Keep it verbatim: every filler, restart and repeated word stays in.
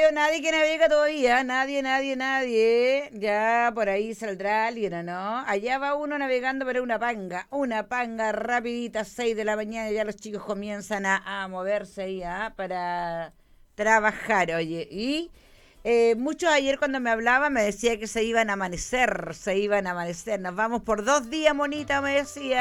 veo nadie que navega todavía, nadie, nadie, nadie. Ya por ahí saldrá alguien, ¿o no? Allá va uno navegando, pero una panga, una panga rapidita, seis de la mañana, ya los chicos comienzan a, a moverse ahí, ¿ah? Para trabajar, oye. Y eh, muchos ayer cuando me hablaban me decía que se iban a amanecer, se iban a amanecer. Nos vamos por dos días, monita, me decía.